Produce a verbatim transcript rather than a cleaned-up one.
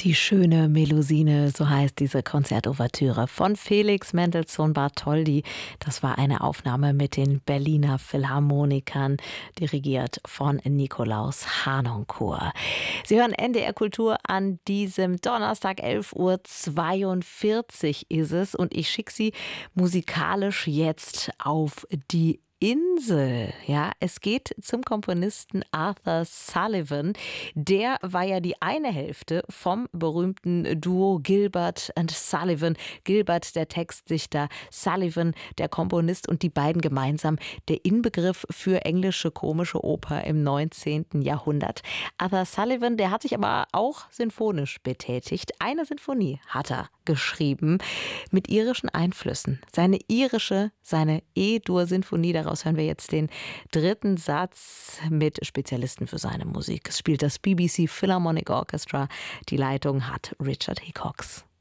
Die schöne Melusine, so heißt diese Konzertouvertüre von Felix Mendelssohn Bartholdy. Das war eine Aufnahme mit den Berliner Philharmonikern, dirigiert von Nikolaus Harnoncourt. Sie hören N D R Kultur an diesem Donnerstag, elf Uhr zweiundvierzig ist es. Und ich schicke Sie musikalisch jetzt auf die Insel. Ja, es geht zum Komponisten Arthur Sullivan. Der war ja die eine Hälfte vom berühmten Duo Gilbert and Sullivan. Gilbert, der Textdichter, Sullivan, der Komponist, und die beiden gemeinsam der Inbegriff für englische komische Oper im neunzehnten Jahrhundert. Arthur Sullivan, der hat sich aber auch sinfonisch betätigt. Eine Sinfonie hat er geschrieben mit irischen Einflüssen. Seine irische, seine E-Dur-Sinfonie, daraus hören wir jetzt den dritten Satz mit Spezialisten für seine Musik. Es spielt das B B C Philharmonic Orchestra. Die Leitung hat Richard Hickox.